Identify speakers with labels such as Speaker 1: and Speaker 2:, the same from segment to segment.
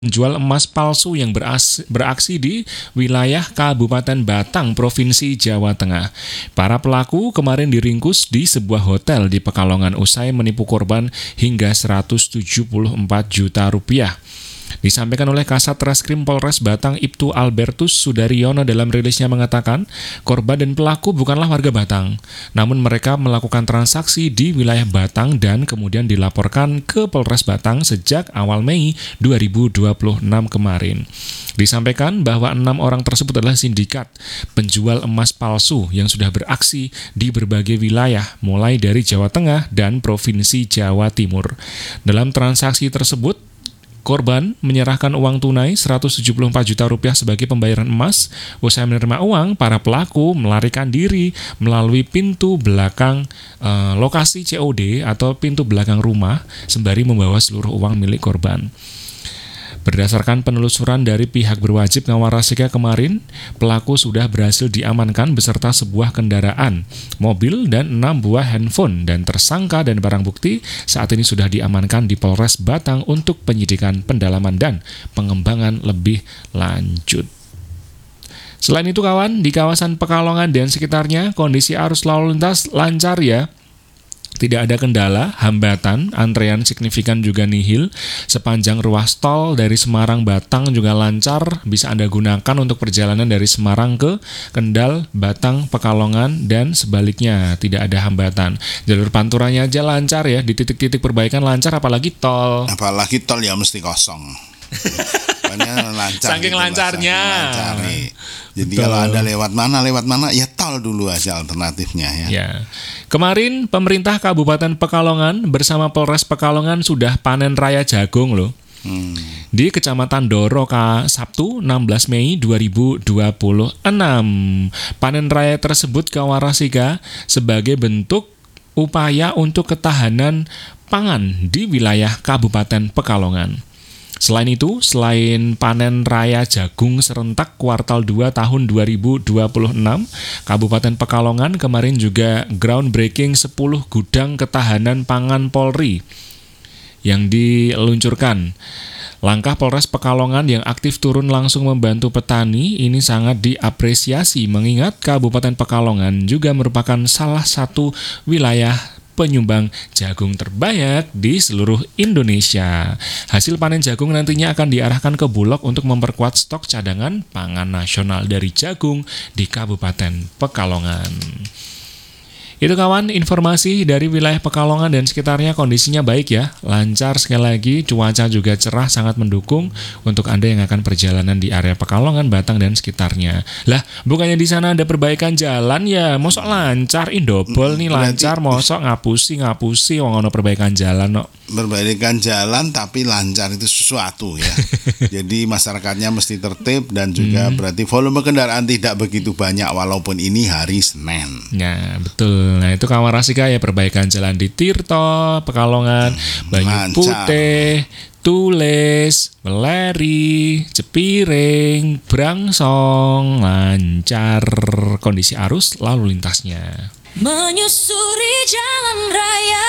Speaker 1: penjual emas palsu yang beraksi di wilayah Kabupaten Batang, Provinsi Jawa Tengah. Para pelaku kemarin diringkus di sebuah hotel di Pekalongan usai menipu korban hingga 174 juta rupiah. Disampaikan oleh Kasat Reskrim Polres Batang Ibtu Albertus Sudaryono dalam rilisnya mengatakan, korban dan pelaku bukanlah warga Batang, namun mereka melakukan transaksi di wilayah Batang dan kemudian dilaporkan ke Polres Batang sejak awal Mei 2026 kemarin. Disampaikan bahwa 6 orang tersebut adalah sindikat penjual emas palsu yang sudah beraksi di berbagai wilayah, mulai dari Jawa Tengah dan Provinsi Jawa Timur. Dalam transaksi tersebut, korban menyerahkan uang tunai 174 juta rupiah sebagai pembayaran emas. Usai menerima uang, para pelaku melarikan diri melalui pintu belakang lokasi COD atau pintu belakang rumah sembari membawa seluruh uang milik korban. Berdasarkan penelusuran dari pihak berwajib Ngawarasika kemarin, pelaku sudah berhasil diamankan beserta sebuah kendaraan, mobil, dan 6 buah handphone, dan tersangka dan barang bukti saat ini sudah diamankan di Polres Batang untuk penyidikan, pendalaman, dan pengembangan lebih lanjut. Selain itu kawan, di kawasan Pekalongan dan sekitarnya, kondisi arus lalu lintas lancar ya. Tidak ada kendala, hambatan, antrean signifikan juga nihil. Sepanjang ruas tol dari Semarang Batang juga lancar, bisa Anda gunakan untuk perjalanan dari Semarang ke Kendal, Batang, Pekalongan, dan sebaliknya. Tidak ada hambatan. Jalur panturanya aja lancar ya, di titik-titik perbaikan lancar, apalagi tol.
Speaker 2: Apalagi tol ya mesti kosong. Lancar,
Speaker 1: saking lancarnya.
Speaker 2: Lancar nih. Jadi betul. Kalau Anda lewat mana ya tol dulu aja alternatifnya ya.
Speaker 1: Ya. Kemarin pemerintah Kabupaten Pekalongan bersama Polres Pekalongan sudah panen raya jagung loh. Di Kecamatan Doro Sabtu 16 Mei 2026. Panen raya tersebut Ngawarasika sebagai bentuk upaya untuk ketahanan pangan di wilayah Kabupaten Pekalongan. Selain itu, selain panen raya jagung serentak kuartal 2 tahun 2026, Kabupaten Pekalongan kemarin juga groundbreaking 10 gudang ketahanan pangan Polri yang diluncurkan. Langkah Polres Pekalongan yang aktif turun langsung membantu petani ini sangat diapresiasi mengingat Kabupaten Pekalongan juga merupakan salah satu wilayah penyumbang jagung terbanyak di seluruh Indonesia. Hasil panen jagung nantinya akan diarahkan ke Bulog untuk memperkuat stok cadangan pangan nasional dari jagung di Kabupaten Pekalongan. Itu kawan, informasi dari wilayah Pekalongan dan sekitarnya. Kondisinya baik ya, lancar sekali lagi, cuaca juga cerah, sangat mendukung untuk Anda yang akan perjalanan di area Pekalongan, Batang dan sekitarnya. Lah, bukannya di sana ada perbaikan jalan ya, mosok lancar, indobol nih lancar, mosok ngapusi, wong ono perbaikan jalan no.
Speaker 2: Perbaikan jalan tapi lancar itu sesuatu ya. Jadi masyarakatnya mesti tertib dan juga berarti volume kendaraan tidak begitu banyak walaupun ini hari Senin.
Speaker 1: Ya, betul. Nah, itu Ngawarasika ya, perbaikan jalan di Tirto, Pekalongan, Banyu Putih, Tulis, Weleri, Cepiring, Brangsong, lancar kondisi arus lalu lintasnya.
Speaker 3: Menyusuri jalan raya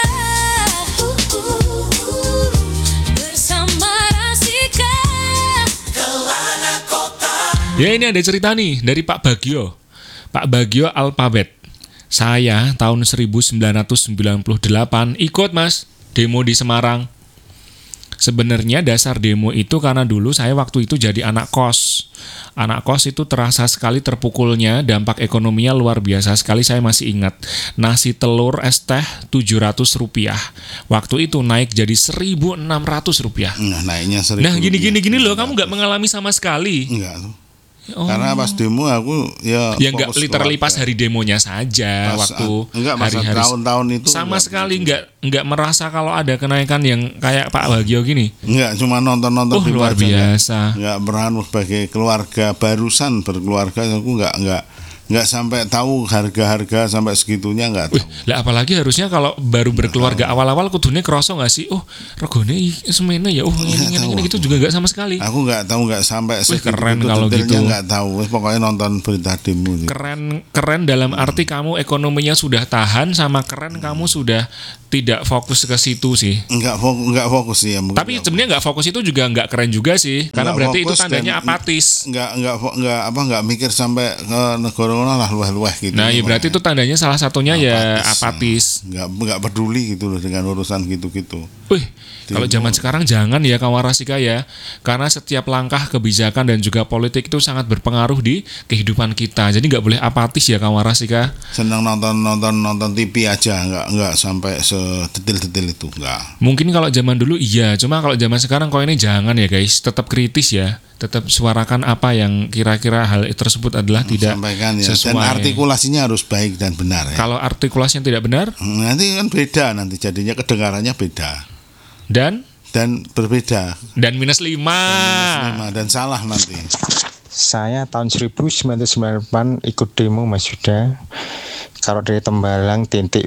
Speaker 3: bersama Rasika kelana kota.
Speaker 1: Ya, ini ada cerita nih dari Pak Bagio. Pak Bagio Alphabet. Saya tahun 1998 ikut mas demo di Semarang. Sebenarnya dasar demo itu karena dulu saya waktu itu jadi anak kos. Anak kos itu terasa sekali terpukulnya, dampak ekonominya luar biasa sekali. Saya masih ingat, nasi telur es teh 700 rupiah. Waktu itu naik jadi 1.600 rupiah.
Speaker 2: Nah, naiknya 1.000.
Speaker 1: Nah, gini loh, kamu nggak mengalami sama sekali.
Speaker 2: Enggak tuh. Oh. Karena pas demo aku ya
Speaker 1: nggak literally pas hari demonya saja, waktu hari-hari
Speaker 2: tahun-tahun itu
Speaker 1: sama sekali nggak merasa kalau ada kenaikan yang kayak Pak Bagio gini.
Speaker 2: Enggak, cuma nonton
Speaker 1: luar biasa.
Speaker 2: Enggak pernah sebagai keluarga barusan berkeluarga, aku enggak nggak sampai tahu harga-harga sampai segitunya nggak tahu.
Speaker 1: Lah apalagi harusnya kalau baru berkeluarga awal-awal kudune kerasa nggak sih? Oh, regane semene ya. Oh, ini gitu juga nggak sama sekali.
Speaker 2: Aku nggak tahu, nggak sampai
Speaker 1: keren kalau gitu.
Speaker 2: Nggak tahu. Pokoknya nonton berita demo.
Speaker 1: Keren dalam arti kamu ekonominya sudah tahan, sama keren kamu sudah tidak fokus ke situ sih.
Speaker 2: Nggak fokus ya.
Speaker 1: Tapi sebenarnya nggak fokus itu juga nggak keren juga sih, karena berarti itu tandanya apatis.
Speaker 2: Nggak mikir sampai ke negara lah luah-luah gitu.
Speaker 1: Nah, ya berarti itu tandanya salah satunya apatis.
Speaker 2: Nggak peduli gitu loh dengan urusan gitu-gitu.
Speaker 1: Wih, kalau zaman sekarang jangan ya kawan Rasika ya, karena setiap langkah kebijakan dan juga politik itu sangat berpengaruh di kehidupan kita. Jadi nggak boleh apatis ya kawan Rasika.
Speaker 2: Senang nonton TV aja, nggak sampai sedetil-detil itu, nggak.
Speaker 1: Mungkin kalau zaman dulu iya, cuma kalau zaman sekarang kok ini jangan ya guys, tetap kritis ya. Tetap suarakan apa yang kira-kira hal tersebut adalah tidak
Speaker 2: sampaikan ya.
Speaker 1: sesuai.
Speaker 2: Dan artikulasinya harus baik dan benar ya.
Speaker 1: Kalau artikulasinya tidak benar,
Speaker 2: nanti kan beda, nanti jadinya kedengarannya beda. Dan berbeda.
Speaker 1: Dan minus 5.
Speaker 2: Dan salah nanti.
Speaker 4: Saya tahun 1998 ikut demo Mas Yuda. Kalau dari Tembalang titik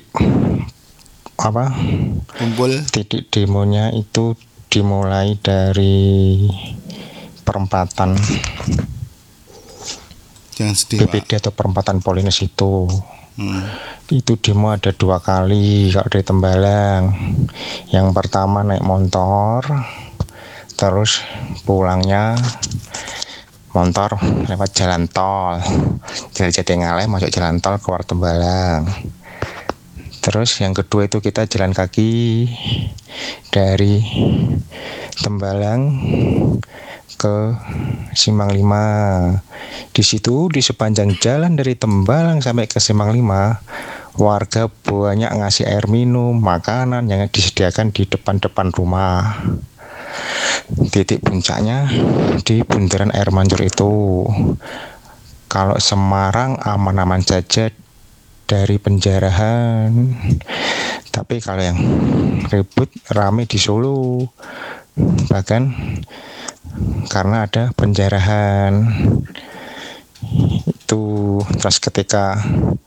Speaker 4: demonya itu dimulai dari perempatan BPD atau perempatan Polines itu. Itu demo ada 2 kali kalau dari Tembalang. Yang pertama naik motor, terus pulangnya motor lewat jalan tol, Jalan Jatingaleh masuk jalan tol keluar Tembalang. Terus yang kedua itu kita jalan kaki dari Tembalang ke Simpang 5. Di situ di sepanjang jalan dari Tembalang sampai ke Simpang 5, warga banyak ngasih air minum, makanan yang disediakan di depan-depan rumah. Titik puncaknya di bundaran air mancur itu. Kalau Semarang aman-aman saja dari penjarahan, tapi kalau yang ribut rame di Solo, bahkan karena ada penjarahan itu. Terus ketika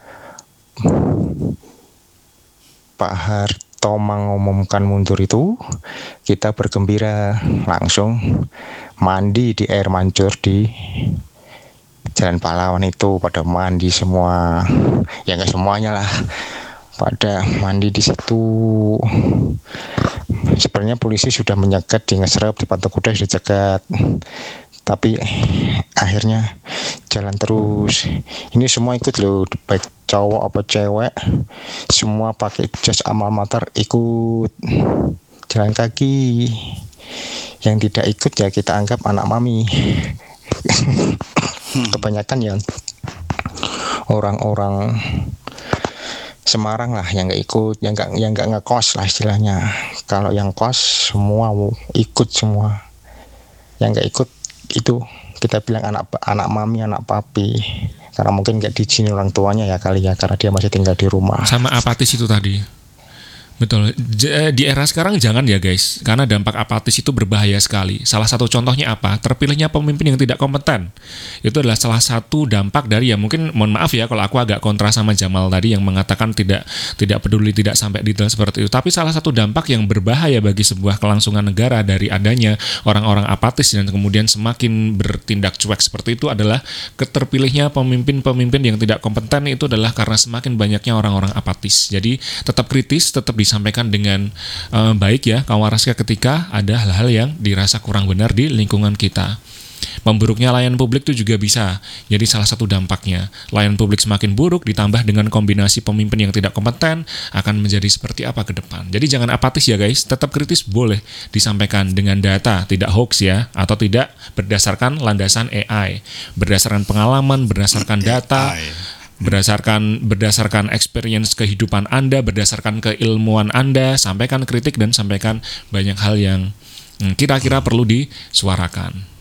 Speaker 4: Pak Harto mengumumkan mundur itu, kita bergembira, langsung mandi di air mancur di Jalan Pahlawan itu, pada mandi semua. Ya nggak semuanya lah, pada mandi di situ. Sebenarnya polisi sudah menyekat di Ngesrep, di Patung Kuda sudah cegat, tapi akhirnya jalan terus. Ini semua ikut loh, baik cowok apa cewek, semua pakai jas alma mater ikut jalan kaki. Yang tidak ikut ya kita anggap anak mami. Kebanyakan ya orang-orang Semarang lah yang nggak ikut, yang nggak ngekos lah istilahnya. Kalau yang kos semua ikut semua. Yang nggak ikut itu kita bilang anak mami, anak papi, karena mungkin nggak diizinin orang tuanya ya kali ya, karena dia masih tinggal di rumah.
Speaker 1: Sama apatis itu tadi. Betul. Di era sekarang jangan ya guys, karena dampak apatis itu berbahaya sekali. Salah satu contohnya apa? Terpilihnya pemimpin yang tidak kompeten. Itu adalah salah satu dampak dari, ya mungkin mohon maaf ya kalau aku agak kontra sama Jamal tadi yang mengatakan tidak peduli, tidak sampai detail seperti itu. Tapi salah satu dampak yang berbahaya bagi sebuah kelangsungan negara dari adanya orang-orang apatis dan kemudian semakin bertindak cuek seperti itu adalah keterpilihnya pemimpin-pemimpin yang tidak kompeten. Itu adalah karena semakin banyaknya orang-orang apatis. Jadi tetap kritis, tetap disampaikan dengan baik ya kawan Raska ketika ada hal-hal yang dirasa kurang benar di lingkungan kita. Memburuknya layanan publik itu juga bisa jadi salah satu dampaknya. Layanan publik semakin buruk ditambah dengan kombinasi pemimpin yang tidak kompeten akan menjadi seperti apa ke depan. Jadi jangan apatis ya guys, tetap kritis boleh disampaikan dengan data, tidak hoax ya, atau tidak berdasarkan landasan AI, berdasarkan pengalaman, berdasarkan data, berdasarkan experience kehidupan Anda, berdasarkan keilmuan Anda. Sampaikan kritik dan sampaikan banyak hal yang kira-kira perlu disuarakan.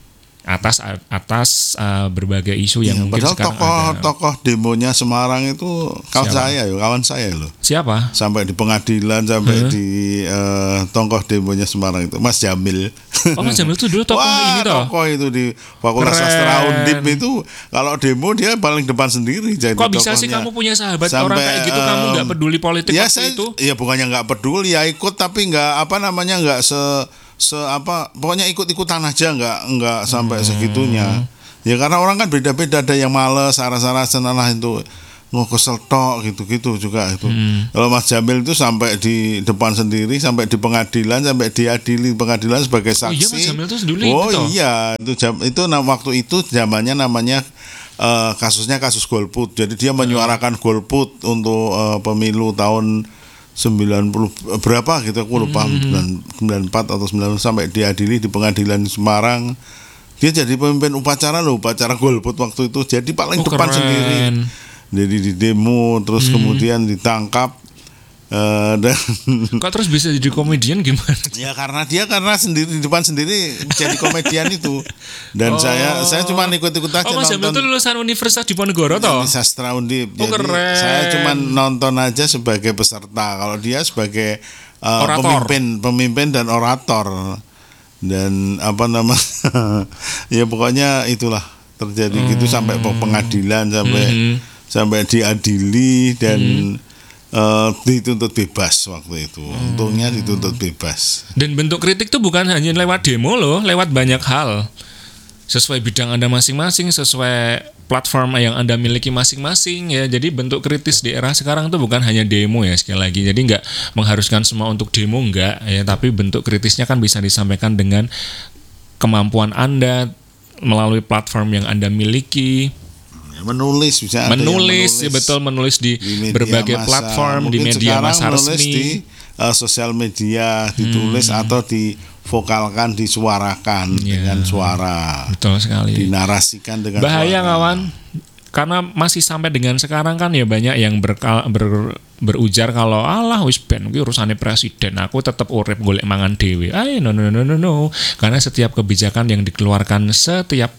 Speaker 1: atas berbagai isu yang mungkin
Speaker 2: Padahal
Speaker 1: sekarang ada.
Speaker 2: tokoh demonya Semarang itu kawan saya loh.
Speaker 1: Siapa?
Speaker 2: Sampai di pengadilan, sampai di tokoh demonya Semarang itu Mas Jamil.
Speaker 1: Oh, Mas Jamil itu dulu tokoh ini toh.
Speaker 2: Tokoh itu di Fakultas
Speaker 1: Keren.
Speaker 2: Sastra Undip itu kalau demo dia paling depan sendiri jadi
Speaker 1: Kok bisa sih
Speaker 2: tokohnya.
Speaker 1: kamu punya sahabat
Speaker 2: Sampai,
Speaker 1: orang kayak gitu, kamu nggak peduli politik
Speaker 2: ya
Speaker 1: waktu itu?
Speaker 2: Ya bukannya nggak peduli, ya ikut tapi nggak nggak pokoknya ikut-ikutan aja, nggak sampai segitunya. Ya karena orang kan beda-beda, ada yang males, arah-arah senalah itu kesel tok gitu-gitu juga itu. Kalau Mas Jamil itu sampai di depan sendiri, sampai di pengadilan, sampai diadili pengadilan sebagai saksi.
Speaker 1: Oh iya, Mas Jamil itu dulu itu toh?
Speaker 2: Iya, itu waktu itu zamannya namanya kasusnya kasus golput. Jadi dia menyuarakan golput untuk pemilu tahun 90 berapa gitu, aku lupa, 94 atau 90, sampai diadili di pengadilan Semarang. Dia jadi pemimpin upacara golput waktu itu, jadi paling depan
Speaker 1: keren.
Speaker 2: sendiri. Jadi di demo terus kemudian ditangkap dan
Speaker 1: Kok terus bisa jadi komedian gimana?
Speaker 2: ya karena sendiri di depan sendiri jadi komedian itu. Dan saya cuma ikut-ikut aja
Speaker 1: Mas Jamil itu
Speaker 2: nonton.
Speaker 1: lulusan Universitas Diponegoro toh?
Speaker 2: Sastra Undip.
Speaker 1: Oh,
Speaker 2: Jadi
Speaker 1: keren.
Speaker 2: saya cuma nonton aja sebagai peserta. Kalau dia sebagai
Speaker 1: Orator.
Speaker 2: pemimpin dan orator. Dan ya pokoknya itulah terjadi gitu sampai pengadilan, sampai diadili dan dituntut bebas waktu itu. Untungnya dituntut bebas.
Speaker 1: Dan bentuk kritik tuh bukan hanya lewat demo loh, lewat banyak hal. Sesuai bidang Anda masing-masing, sesuai platform yang Anda miliki masing-masing ya. Jadi bentuk kritis di era sekarang tuh bukan hanya demo ya, sekali lagi. Jadi nggak mengharuskan semua untuk demo, enggak ya, tapi bentuk kritisnya kan bisa disampaikan dengan kemampuan Anda melalui platform yang Anda miliki.
Speaker 2: Menulis bisa ada yang
Speaker 1: Menulis, ya betul, menulis di
Speaker 2: media
Speaker 1: berbagai
Speaker 2: massa.
Speaker 1: platform, di
Speaker 2: Mungkin
Speaker 1: media
Speaker 2: sekarang
Speaker 1: massa
Speaker 2: menulis
Speaker 1: resmi.
Speaker 2: di sosial media, ditulis atau divokalkan, disuarakan dengan suara,
Speaker 1: Betul sekali.
Speaker 2: dinarasikan dengan
Speaker 1: Bahaya
Speaker 2: suara.
Speaker 1: kawan, karena masih sampai dengan sekarang kan ya banyak yang berujar kalau alah wis ben kuwi urusane presiden, aku tetap urip golek mangan dhewe. No. Karena setiap kebijakan yang dikeluarkan setiap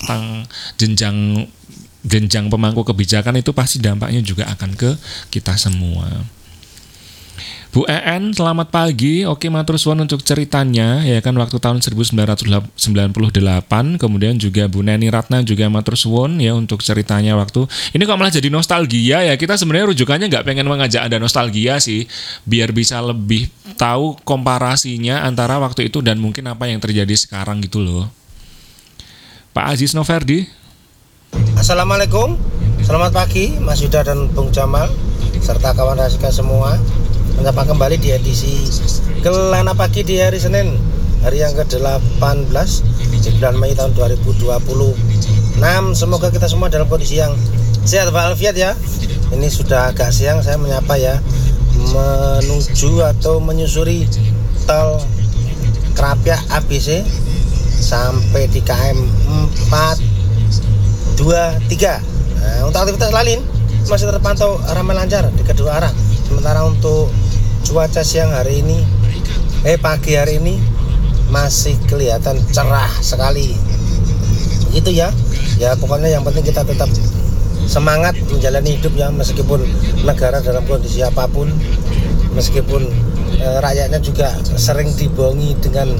Speaker 1: jenjang pemangku kebijakan itu pasti dampaknya juga akan ke kita semua. Bu EN, selamat pagi. Oke, matur suwun untuk ceritanya ya kan, waktu tahun 1998. Kemudian juga Bu Neni Ratna juga matur suwun ya untuk ceritanya waktu. Ini kok malah jadi nostalgia ya. Kita sebenarnya rujukannya nggak pengen mengajak Anda nostalgia sih, biar bisa lebih tahu komparasinya antara waktu itu dan mungkin apa yang terjadi sekarang gitu loh. Pak Aziz Noverdi.
Speaker 5: Assalamualaikum, selamat pagi Mas Yuda dan Bung Jamal serta kawan Rasika semua. Menyapa kembali di edisi Kelana Pagi di hari Senin, hari yang ke-18 di bulan Mei tahun 2026. Semoga kita semua dalam kondisi yang sehat walafiat ya. Ini sudah agak siang, saya menyapa ya, menuju atau menyusuri tol Krapyak ABC sampai di KM 423. Nah, untuk aktivitas lain masih terpantau ramai lancar di kedua arah. Sementara untuk cuaca siang hari ini, pagi hari ini masih kelihatan cerah sekali. Gitu ya. Ya pokoknya yang penting kita tetap semangat menjalani hidup ya, meskipun negara dalam kondisi apapun, meskipun rakyatnya juga sering dibohongi dengan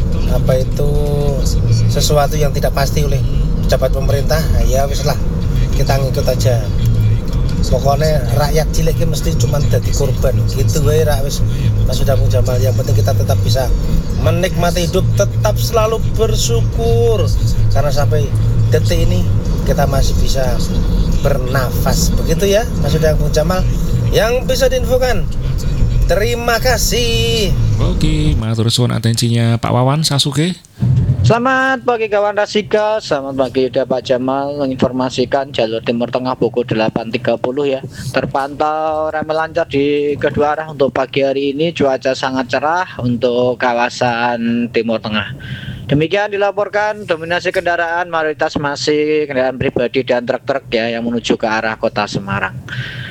Speaker 5: sesuatu yang tidak pasti oleh pejabat pemerintah. Nah, ya wis lah, kita ngikut aja. Pokoknya rakyat cilik mesti cuma jadi korban gitu wae rak wis. Mas sudah Bung Jamal, yang penting kita tetap bisa menikmati hidup, tetap selalu bersyukur karena sampai detik ini kita masih bisa bernafas. Begitu ya Mas sudah Bung Jamal yang bisa diinfokan. Terima kasih.
Speaker 1: Oke, matur suwun atensinya Pak Wawan Sasuke.
Speaker 6: Selamat pagi kawan Rasika, selamat pagi Yuda Pak Jamal, menginformasikan jalur Timur Tengah pukul 8.30 ya. Terpantau ramai lancar di kedua arah untuk pagi hari ini, cuaca sangat cerah untuk kawasan Timur Tengah. Demikian dilaporkan, dominasi kendaraan mayoritas masih kendaraan pribadi dan truk-truk ya yang menuju ke arah kota Semarang.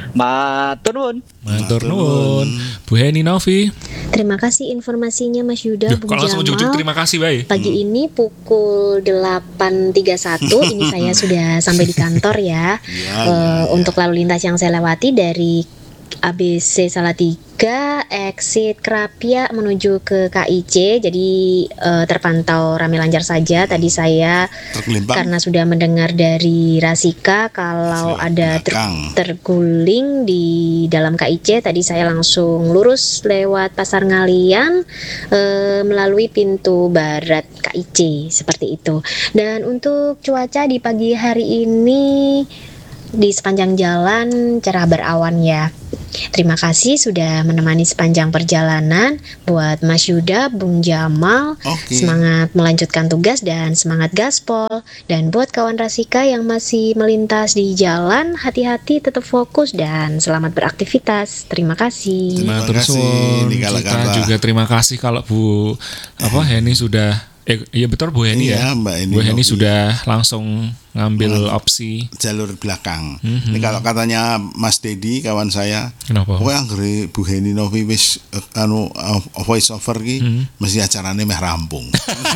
Speaker 6: Matur nuwun.
Speaker 1: Matur nuwun. Bu Heni Novi.
Speaker 7: Terima kasih informasinya Mas Yuda,
Speaker 1: Duh,
Speaker 7: Bung
Speaker 1: kalau langsung ujuk-ujuk
Speaker 7: Jamal.
Speaker 1: terima kasih, Bay.
Speaker 7: Pagi ini pukul 8.31 ini saya sudah sampai di kantor ya. Untuk lalu lintas yang saya lewati dari ABC Salatiga, exit Krapia menuju ke KIC, jadi terpantau ramai lancar saja. Tadi saya
Speaker 2: Tergelimpang.
Speaker 7: karena sudah mendengar dari Rasika kalau ada
Speaker 2: belakang.
Speaker 7: terguling di dalam KIC, tadi saya langsung lurus lewat Pasar Ngalian melalui pintu barat KIC seperti itu. Dan untuk cuaca di pagi hari ini di sepanjang jalan cerah berawan ya. Terima kasih sudah menemani sepanjang perjalanan. Buat Mas Yuda, Bung Jamal,
Speaker 2: Oke.
Speaker 7: semangat melanjutkan tugas dan semangat gaspol. Dan buat kawan Rasika yang masih melintas di jalan, hati-hati, tetap fokus dan selamat beraktivitas. Terima kasih.
Speaker 2: Terima
Speaker 1: Matur
Speaker 2: kasih,
Speaker 1: suwun.
Speaker 2: Nikala
Speaker 1: Kita
Speaker 2: kata.
Speaker 1: juga terima kasih kalau Bu Heni sudah iya betul Bu Heni
Speaker 2: Iya,
Speaker 1: ya.
Speaker 2: Mbak Heni
Speaker 1: Bu Heni
Speaker 2: Novi.
Speaker 1: sudah langsung ngambil opsi.
Speaker 2: Jalur belakang. Ini kalau katanya Mas Dedi kawan saya,
Speaker 1: Kenapa?
Speaker 2: pokoknya anggere Bu Heni Novi wis voice over ki mesti acarane meh rampung.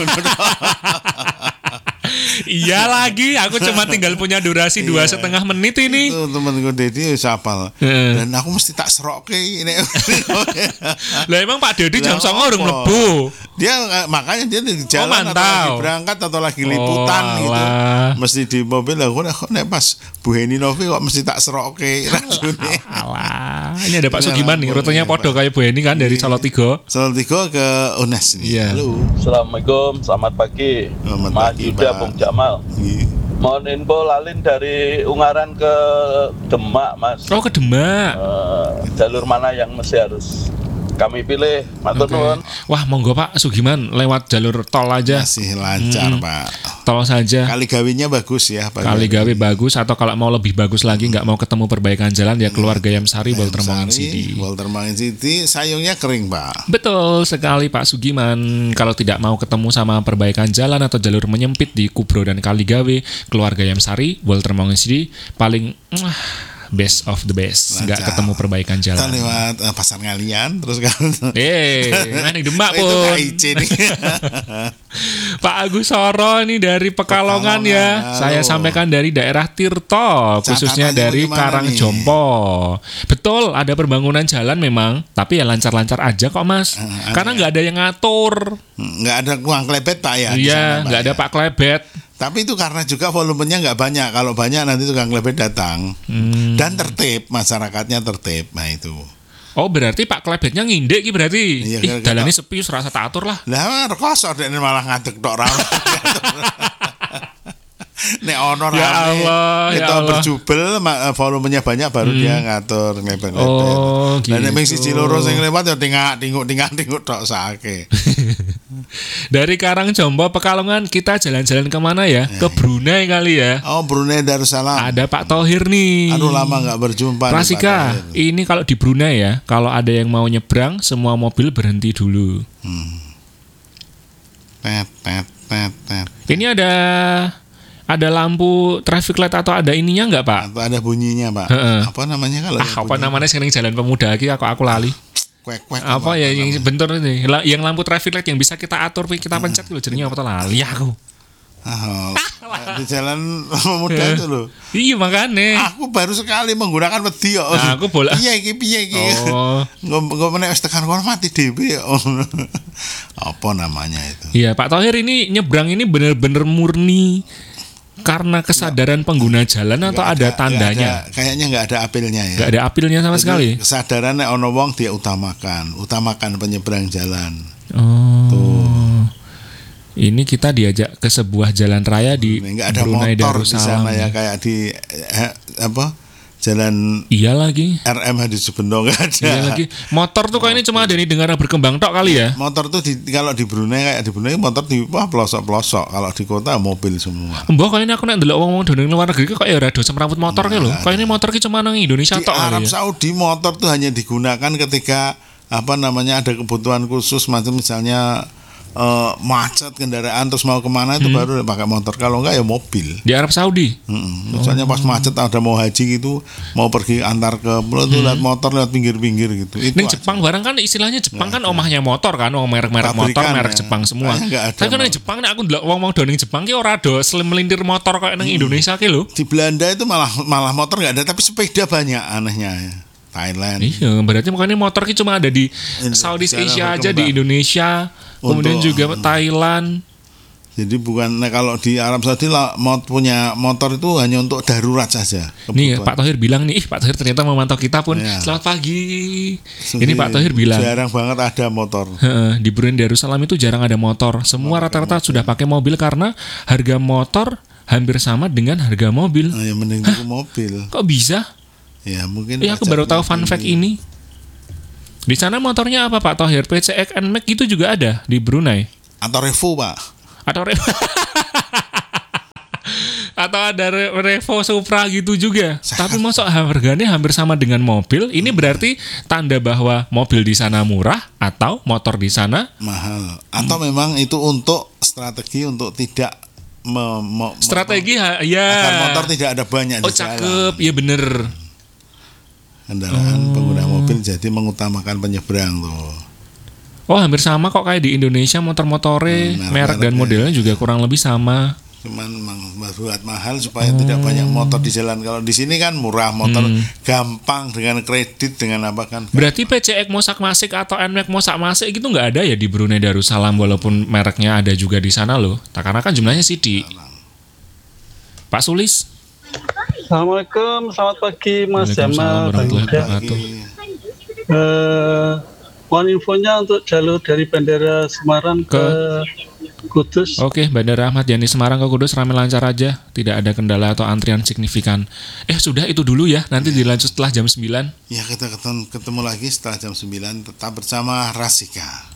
Speaker 1: Iya lagi, aku cuma tinggal punya durasi 2,5 menit ini.
Speaker 2: Itu temanku Dedi wis apal.
Speaker 1: Heeh.
Speaker 2: Dan aku mesti tak serokke ini.
Speaker 1: Lah emang Pak Dedi jam
Speaker 2: Lah,
Speaker 1: 09.00 urung
Speaker 2: apa?
Speaker 1: mlebu.
Speaker 2: Dia makanya dia di jalan atau
Speaker 1: mantau.
Speaker 2: lagi berangkat atau lagi liputan
Speaker 1: Oh,
Speaker 2: gitu.
Speaker 1: alah.
Speaker 2: Mesti di mobil lah kok nek pas Bu Heni Novi kok mesti tak serokke rajune.
Speaker 1: Alah, ini ada Pak
Speaker 2: Ini
Speaker 1: Sugiman nih,
Speaker 2: rampung,
Speaker 1: rutenya
Speaker 2: iya,
Speaker 1: podo
Speaker 2: Pak.
Speaker 1: kayak Bu Heni kan dari Salatiga.
Speaker 2: Salatiga ke UNES nih.
Speaker 1: Iya.
Speaker 2: Halo.
Speaker 8: Assalamualaikum, selamat pagi.
Speaker 2: Selamat
Speaker 8: Mas
Speaker 2: pagi,
Speaker 8: Yuda,
Speaker 2: Pak.
Speaker 8: Bung Jamal.
Speaker 2: Iya.
Speaker 8: Mohon info lalin dari Ungaran ke Demak, Mas.
Speaker 1: Oh, ke Demak.
Speaker 8: Jalur mana yang mesti harus kami pilih? Matur
Speaker 1: Oke.
Speaker 8: nuwun.
Speaker 1: Wah, monggo Pak Sugiman lewat jalur tol aja.
Speaker 2: Masih lancar, Pak.
Speaker 1: Tol saja.
Speaker 2: Kali gawinya bagus ya, Pak.
Speaker 1: Kali gawe bagus, atau kalau mau lebih bagus lagi nggak mau ketemu perbaikan jalan ya keluar Gayam Sari Walter Mangin City.
Speaker 2: Walter Mangin City sayungnya kering, Pak.
Speaker 1: Betul sekali Pak Sugiman. Kalau tidak mau ketemu sama perbaikan jalan atau jalur menyempit di Kubro dan Kaligawe, keluar Gayam Sari Walter Mangin City paling best of the best. Nggak
Speaker 2: Lancar.
Speaker 1: ketemu perbaikan
Speaker 2: Kita
Speaker 1: jalan.
Speaker 2: lewat Pasar Ngalian terus kan.
Speaker 1: Nah, di Demak
Speaker 2: Itu
Speaker 1: pun.
Speaker 2: KIC nih.
Speaker 1: Pak Agus Soro ini dari Pekalongan ya.
Speaker 2: Pekalongan,
Speaker 1: Saya
Speaker 2: halo.
Speaker 1: sampaikan dari daerah Tirto, khususnya
Speaker 2: Catatannya
Speaker 1: dari
Speaker 2: bagaimana
Speaker 1: Karangjompo. Betul, ada pembangunan jalan memang, tapi ya lancar-lancar aja kok Mas. Karena nggak ada yang ngatur.
Speaker 2: Nggak ada uang klebet, Pak ya. di sana,
Speaker 1: Iya,
Speaker 2: Pak,
Speaker 1: nggak ada
Speaker 2: ya.
Speaker 1: Pak Klebet.
Speaker 2: Tapi itu karena juga volumenya nggak banyak. Kalau banyak nanti tukang klebet datang. Dan tertib, masyarakatnya tertib. Nah itu.
Speaker 1: Oh, berarti Pak Klebetnya ngindek ki berarti.
Speaker 2: Iya,
Speaker 1: Ih,
Speaker 2: kira-kira.
Speaker 1: dalannya sepi serasa tak atur lah.
Speaker 2: Lah rekoso dek malah ngadeg tok ra. Nek ono
Speaker 1: Ya Allah, ya
Speaker 2: itu
Speaker 1: Allah.
Speaker 2: berjubel volumenya banyak baru dia ngatur nglepet.
Speaker 1: Oh,
Speaker 2: Dan nek ming
Speaker 1: gitu.
Speaker 2: siji loro sing lewat ya tinguk tok sake.
Speaker 1: Dari Karangjompo Pekalongan kita jalan-jalan kemana ya? Ke Brunei kali ya.
Speaker 2: Oh, Brunei Darussalam.
Speaker 1: Ada Pak Thohir nih.
Speaker 2: Aduh lama nggak berjumpa. nih, Pak
Speaker 1: Rasika,
Speaker 2: Thohir.
Speaker 1: ini kalau di Brunei ya, kalau ada yang mau nyebrang, semua mobil berhenti dulu.
Speaker 2: Pet, pet, pet, pet.
Speaker 1: Ini ada lampu traffic light atau ada ininya nggak Pak?
Speaker 2: Atau ada bunyinya, Pak.
Speaker 1: Heeh.
Speaker 2: Apa namanya kalau yang
Speaker 1: Apa
Speaker 2: bunyi?
Speaker 1: namanya sekarang jalan pemuda lagi? Aku lali.
Speaker 2: Kwek, kwek,
Speaker 1: Apa ya yang
Speaker 2: namanya?
Speaker 1: bentar ini? Yang lampu traffic light yang bisa kita atur, kita pencet loh, jadinya apa tuh lali aku.
Speaker 2: Ah, di jalan pemuda itu loh.
Speaker 1: Iya makanya.
Speaker 2: Aku baru sekali menggunakan wedi kok.
Speaker 1: Nah, aku bola-
Speaker 2: Iya iki piye iki?
Speaker 1: Oh.
Speaker 2: Nggo menek wis tekan kono mati dhewe kok. Apa namanya itu?
Speaker 1: Iya Pak Thohir ini nyebrang ini bener-bener murni karena kesadaran pengguna jalan atau
Speaker 2: Nggak
Speaker 1: ada tandanya?
Speaker 2: Kayaknya nggak ada apelnya ya.
Speaker 1: Nggak ada apilnya sama
Speaker 2: Jadi,
Speaker 1: sekali.
Speaker 2: Kesadaran nek ono wong dia utamakan penyeberang jalan.
Speaker 1: Oh. Ini kita diajak ke sebuah jalan raya di
Speaker 2: Nggak ada
Speaker 1: Brunei
Speaker 2: motor di
Speaker 1: Darussalam.
Speaker 2: sana ya kayak di apa? Jalan
Speaker 1: Iya lagi.
Speaker 2: RM di Subendo nggak ada.
Speaker 1: Iya lagi. Motor tuh kayak ini cuma ada di negara berkembang tok kali ya.
Speaker 2: Motor tuh kalau di Brunei kayak di Brunei motor di pelosok-pelosok. Kalau di kota mobil semua.
Speaker 1: Mbah kayak ini aku nek ndelok wong-wong dolen luar negeri kok ya rada semrawut motor ki lho. Kayak ini motor ki cuma nang Indonesia
Speaker 2: Di
Speaker 1: tok kali
Speaker 2: Arab
Speaker 1: ya.
Speaker 2: Saudi motor tuh hanya digunakan ketika apa namanya ada kebutuhan khusus macam misalnya macet kendaraan terus mau kemana itu baru pakai motor. Kalau enggak ya mobil.
Speaker 1: Di Arab Saudi.
Speaker 2: Misalnya pas macet ada mau haji gitu, mau pergi antar ke pulau itu lewat motor lewat pinggir-pinggir gitu. Itu
Speaker 1: Ning Jepang barang kan istilahnya Jepang kan omahnya motor kan, merek-merek motor,
Speaker 2: Pabrikan,
Speaker 1: merek
Speaker 2: ya.
Speaker 1: Jepang semua.
Speaker 2: Nggak ada
Speaker 1: Tapi kan
Speaker 2: motor.
Speaker 1: ning Jepang nek aku ndelok wong-wong do ning Jepang ki ora do melintir motor kayak ning Indonesia ki lho.
Speaker 2: Di Belanda itu malah motor nggak ada, tapi sepeda banyak anehnya ya. Thailand.
Speaker 1: Iya, berarti makanya motor ki cuma ada di Southeast Asia aja, di Indonesia, kemudian juga Thailand.
Speaker 2: Jadi bukan kalau di Arab Saudi lah punya motor itu hanya untuk darurat saja.
Speaker 1: Nih
Speaker 2: kebutuhan.
Speaker 1: Pak Thohir bilang nih, Pak Thohir ternyata memantau kita pun.
Speaker 2: Iya.
Speaker 1: Selamat pagi. Ini Pak Thohir bilang.
Speaker 2: Jarang banget ada motor.
Speaker 1: Di Brunei Darussalam itu jarang ada motor. Semua rata-rata sudah pakai mobil karena harga motor hampir sama dengan harga mobil.
Speaker 2: Nah, yang mending tuku mobil.
Speaker 1: Kok bisa?
Speaker 2: Ya mungkin.
Speaker 1: Ya aku baru tahu fun fact ini. Di sana motornya apa Pak Thohir? PCX NMAX itu juga ada di Brunei.
Speaker 2: Atau Revo Pak.
Speaker 1: Atau atau ada Revo Supra gitu juga. Tapi masuk harganya hampir sama dengan mobil. Ini berarti tanda bahwa mobil di sana murah atau motor di sana
Speaker 2: Mahal. Atau memang itu untuk strategi untuk tidak
Speaker 1: strategi
Speaker 2: agar
Speaker 1: ya.
Speaker 2: motor tidak ada banyak
Speaker 1: Oh
Speaker 2: di jalan.
Speaker 1: cakep, iya bener.
Speaker 2: Kendaraan pengguna mobil jadi mengutamakan penyeberang tuh.
Speaker 1: Oh hampir sama kok kayak di Indonesia motor-motore, merek dan modelnya juga kurang lebih sama.
Speaker 2: Cuman memang buat mahal supaya tidak banyak motor di jalan. Kalau di sini kan murah motor, gampang dengan kredit dengan apa kan.
Speaker 1: Berarti PCX Mosak Masik atau NMAX Mosak Masik gitu nggak ada ya di Brunei Darussalam, walaupun mereknya ada juga di sana loh. Karena kan jumlahnya sidik. Pak Sulis.
Speaker 9: Assalamualaikum, selamat pagi Mas
Speaker 1: Waalaikumsalam
Speaker 9: Jamal.
Speaker 1: warahmatullahi wabarakatuh.
Speaker 9: Mohon infonya untuk jalur dari Bandara Semarang ke Kudus.
Speaker 1: Oke, Bandara Ahmad Yani Semarang ke Kudus ramai lancar aja, tidak ada kendala atau antrian signifikan. Sudah itu dulu ya, nanti dilanjut setelah jam 9.
Speaker 2: Ya kita ketemu lagi setelah jam 9, tetap bersama Rasika.